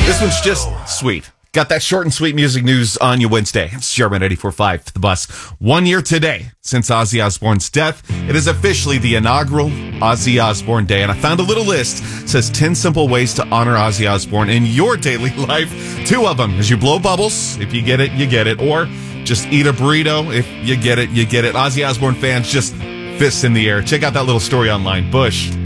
This one's just sweet. Got that short and sweet music news on you Wednesday. It's Sherman 84.5, The Bus. 1 year today since Ozzy Osbourne's death. It is officially the inaugural Ozzy Osbourne Day, and I found a little list. It says 10 simple ways to honor Ozzy Osbourne in your daily life. 2 of them is you blow bubbles. If you get it, you get it. Or just eat a burrito. If you get it, you get it. Ozzy Osbourne fans, just fists in the air. Check out that little story online. Bush